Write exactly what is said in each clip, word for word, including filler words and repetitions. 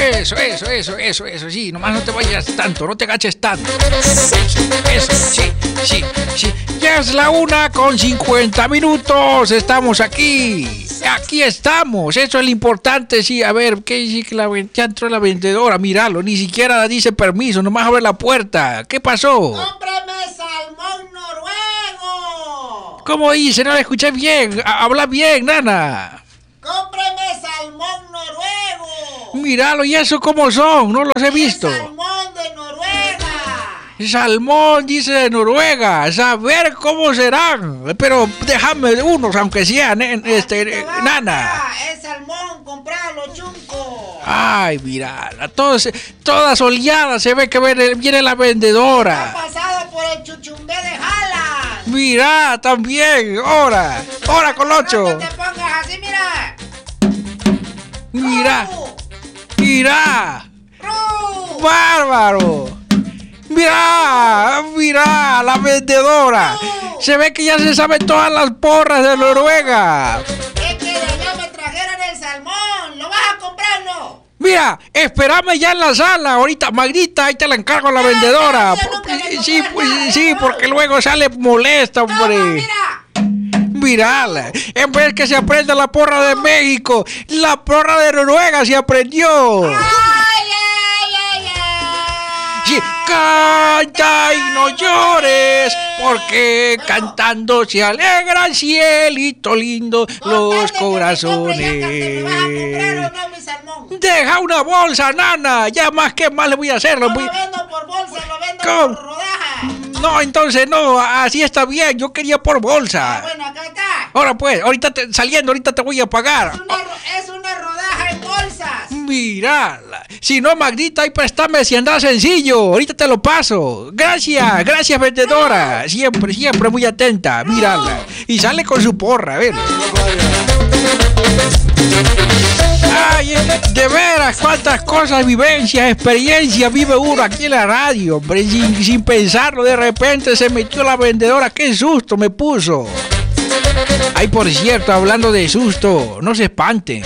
eso, eso, eso, eso, eso, sí, nomás no te vayas tanto, no te agaches tanto. Eso, sí, sí, sí. Ya es la una con cincuenta minutos, estamos aquí. Aquí estamos, eso es lo importante, sí. A ver, ¿qué dice que la, ya entró la vendedora? Míralo, ni siquiera dice permiso, nomás abre la puerta. ¿Qué pasó? ¡Cómprame salmón noruego! ¿Cómo dice? No la escuché bien. Habla bien, nana. ¡Cómprame salmón noruego! Míralo, ¿y eso cómo son? No los he visto. ¡Es salmón de Noruega! Salmón, dice de Noruega. Saber cómo serán. Pero déjame unos, aunque sean, este, va, nana. Es salmón, compralo, chunco. Ay, mira, todas, todas oleadas se ve que viene, viene la vendedora. Ha pasado por el chuchumbé de Jala. Mira, también, ahora, ahora Colocho. No te pongas así, mira. Mira, ¡Ru! mira, ¡Ru! bárbaro. Mira, mira, la vendedora. Se ve que ya se sabe todas las porras de Noruega. Es que de allá me trajeron el salmón. ¿Lo vas a comprar o no? Mira, espérame ya en la sala. Ahorita, Magdita, ahí te la encargo a la Ah, vendedora. ya nunca me Sí, compras pues nada, sí, ¿eh? porque luego sale molesta, hombre. Toma, mira. Mirala, en vez que se aprenda la porra de México, la porra de Noruega se aprendió. ¡Ay, ay, ay, ay! Sí, canta y no llores, porque cantando se alegra el cielito lindo los corazones. Deja una bolsa, nana, ya más que más le voy a hacer. No lo voy... lo vendo por bolsa, lo vendo ¿Cómo? por rodaja. No, entonces no, así está bien, yo quería por bolsa. Ah, bueno, acá está. Ahora pues, ahorita te, saliendo, ahorita te voy a pagar. Es una, ro- es una rodaja en bolsas. Mírala. Si no, Magdita, ahí préstame si anda sencillo. Ahorita te lo paso. Gracias, gracias, vendedora. Siempre, siempre muy atenta. Mírala. Y sale con su porra, a ver. Ay, de veras, cuántas cosas, vivencias, experiencias vive uno aquí en la radio, hombre, sin, sin pensarlo, de repente se metió la vendedora, qué susto me puso. Ay, por cierto, hablando de susto, no se espanten.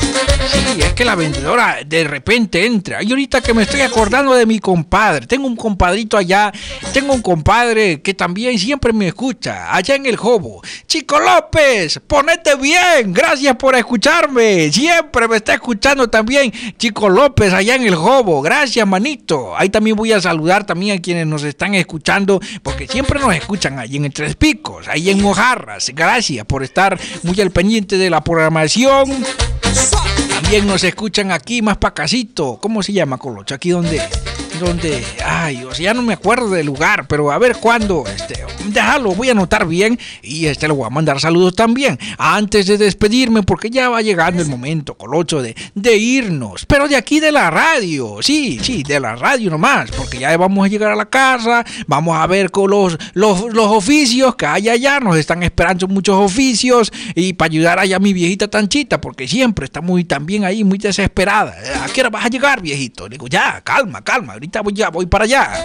Sí, es que la vendedora de repente entra. Y ahorita que me estoy acordando de mi compadre, tengo un compadrito allá, tengo un compadre que también siempre me escucha, allá en el Jobo. Chico López, ponete bien, gracias por escucharme, siempre me está escuchando también Chico López allá en el Jobo, gracias manito. Ahí también voy a saludar también a quienes nos están escuchando, porque siempre nos escuchan ahí en el Tres Picos, ahí en Mojarras. Gracias por estar muy al pendiente de la programación. También nos escuchan aquí más pa' casito. ¿Cómo se llama, Colocho? Aquí donde, donde, ay, o sea, ya no me acuerdo del lugar, pero a ver cuándo, este, déjalo, voy a anotar bien y este le voy a mandar saludos también. Antes de despedirme, porque ya va llegando el momento, Colocho, de, de irnos, pero de aquí de la radio, sí, sí, de la radio nomás, porque ya vamos a llegar a la casa, vamos a ver con los, los, los oficios que hay allá, nos están esperando muchos oficios y para ayudar allá a mi viejita Tanchita, porque siempre está muy también ahí, muy desesperada. ¿A qué hora vas a llegar, viejito? Le digo, ya, calma, calma, ahorita voy, ya voy para allá.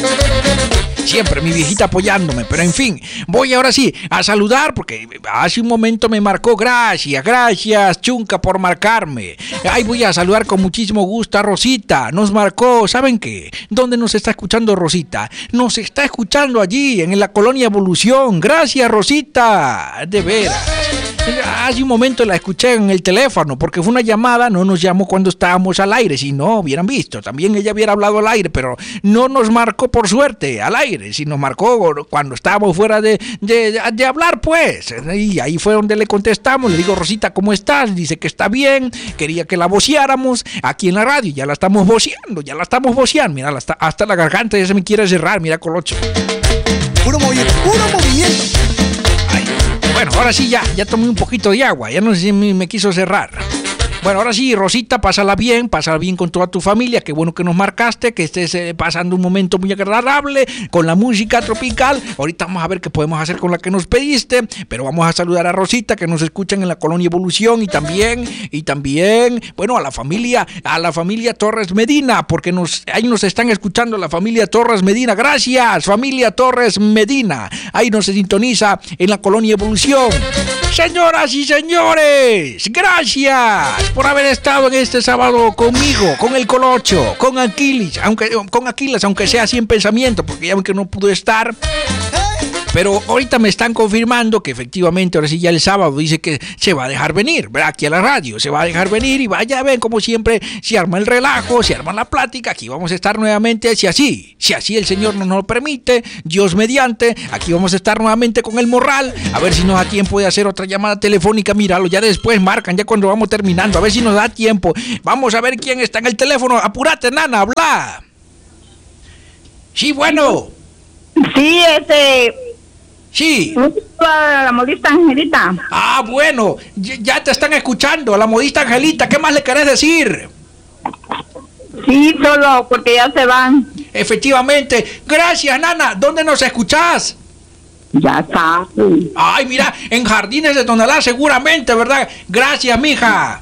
Siempre mi viejita apoyándome, pero en fin, voy ahora sí a saludar porque hace un momento me marcó. Gracias, gracias Chunca por marcarme. Ahí voy a saludar con muchísimo gusto a Rosita, nos marcó, ¿saben qué? ¿Dónde nos está escuchando Rosita? Nos está escuchando allí en la colonia Evolución. Gracias, Rosita, de veras. Hace un momento la escuché en el teléfono porque fue una llamada, no nos llamó cuando estábamos al aire, si no hubieran visto, también ella hubiera hablado al aire, pero no nos marcó por suerte al aire, si nos marcó cuando estábamos fuera de, de, de hablar pues, y ahí fue donde le contestamos, le digo, Rosita, ¿cómo estás? Dice que está bien, quería que la voceáramos aquí en la radio, ya la estamos voceando, ya la estamos voceando, mira, hasta, hasta la garganta ya se me quiere cerrar, mira, Colocho. Puro movimiento, puro movimiento. Bueno, ahora sí ya, ya tomé un poquito de agua, ya no sé si me, me quiso cerrar. Bueno, ahora sí, Rosita, pásala bien, pásala bien con toda tu familia, qué bueno que nos marcaste, que estés eh, pasando un momento muy agradable con la música tropical. Ahorita vamos a ver qué podemos hacer con la que nos pediste, pero vamos a saludar a Rosita, que nos escuchan en la colonia Evolución, y también, y también, bueno, a la familia, a la familia Torres Medina, porque nos, ahí nos están escuchando la familia Torres Medina. Gracias, familia Torres Medina, ahí nos sintoniza en la colonia Evolución. Señoras y señores, gracias por haber estado en este sábado conmigo, con el Colocho, con Aquiles, aunque con Aquiles, aunque sea así en pensamiento, porque ya ven que no pudo estar. Pero ahorita me están confirmando que efectivamente, ahora sí ya el sábado dice que se va a dejar venir, ¿verdad? Aquí a la radio, se va a dejar venir y vaya, ven como siempre, se arma el relajo, se arma la plática, aquí vamos a estar nuevamente, si así, si así el Señor nos lo permite, Dios mediante, aquí vamos a estar nuevamente con el Morral, a ver si nos da tiempo de hacer otra llamada telefónica, míralo, ya después marcan, ya cuando vamos terminando, a ver si nos da tiempo, vamos a ver quién está en el teléfono, apúrate, nana, habla. Sí, bueno. Sí, este... Sí. La modista Angelita. Ah, bueno, ya te están escuchando, la modista Angelita, ¿qué más le querés decir? Sí, solo porque ya se van. Efectivamente, gracias, nana, ¿dónde nos escuchás? Ya está. Ay, mira, en Jardines de Tonalá seguramente, ¿verdad? Gracias, mija.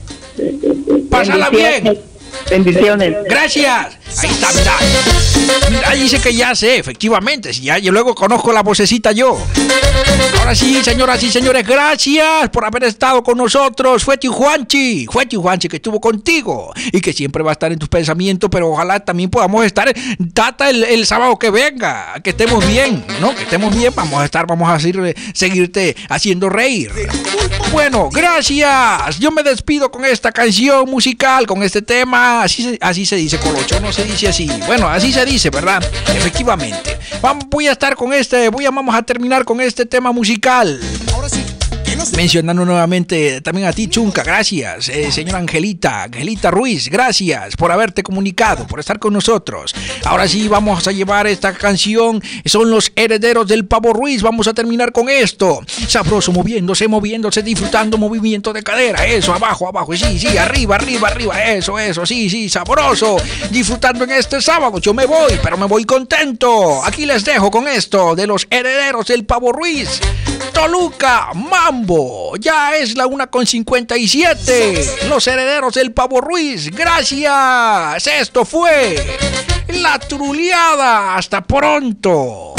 Pásala bien. Bendiciones. Gracias. Ahí está, mira. Mira, dice que ya sé, efectivamente. Si ya yo luego conozco la vocecita yo. Ahora sí, señoras y señores, gracias por haber estado con nosotros. Fue Tío Juanchi, fue Tío Juanchi que estuvo contigo y que siempre va a estar en tus pensamientos, pero ojalá también podamos estar, Tata, el, el sábado que venga, que estemos bien, ¿no? Que estemos bien, vamos a estar, vamos a seguir, seguirte haciendo reír. Bueno, gracias. Yo me despido con esta canción musical, con este tema. Así se, así se dice, Colocho, no se dice así. Bueno, así se dice, ¿verdad? Efectivamente. Vamos, voy a estar con este, voy a, vamos a terminar con este tema musical. Ahora sí. Mencionando nuevamente también a ti, Chunca, gracias, eh, señora Angelita, Angelita Ruiz, gracias por haberte comunicado, por estar con nosotros. Ahora sí vamos a llevar esta canción, son los Herederos del Pavo Ruiz, vamos a terminar con esto, sabroso, moviéndose, moviéndose, disfrutando movimiento de cadera, eso, abajo, abajo, sí, sí, arriba, arriba, arriba, eso, eso, sí, sí, sabroso, disfrutando en este sábado, yo me voy, pero me voy contento, aquí les dejo con esto de los Herederos del Pavo Ruiz, Toluca, Mambo, ya es la una con cincuenta y siete. Los Herederos del Pavo Ruiz, gracias. Esto fue La Truleada. Hasta pronto.